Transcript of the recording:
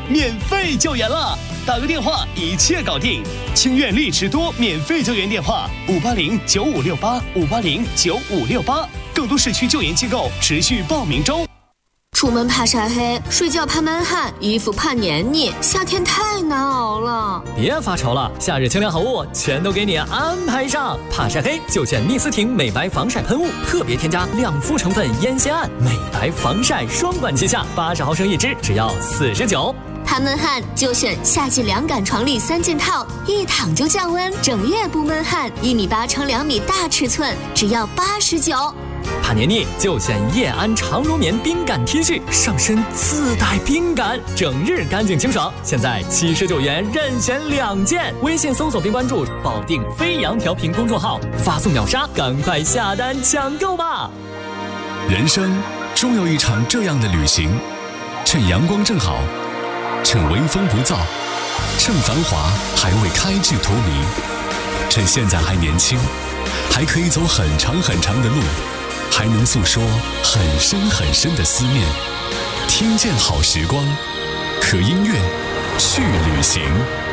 免费救援了，打个电话一切搞定。清苑丽池多免费救援电话5809568，5809568，更多市区救援机构持续报名中。 出门怕晒黑，睡觉怕闷汗，衣服怕黏腻，夏天太难熬了。 别发愁了，夏日清凉好物全都给你安排上。怕晒黑就选逆思婷美白防晒喷雾，特别添加2副成分烟酰胺，美白防晒双管齐下，80毫升一支，只要49。 怕闷汗就选夏季凉感床笠3件套，一躺就降温，整夜不闷汗，1.8米乘2米大尺寸，只要89。 怕黏腻就选叶安长绒棉冰感 T 恤，上身自带冰感，整日干净清爽。现在79元任选2件，微信搜索并关注保定飞扬调频公众号，发送秒杀，赶快下单抢购吧！ 人生终有一场这样的旅行，趁阳光正好，趁微风不燥，趁繁华还未开至荼蘼，趁现在还年轻，还可以走很长很长的路，还能诉说很深很深的思念。听见好时光，和音乐去旅行。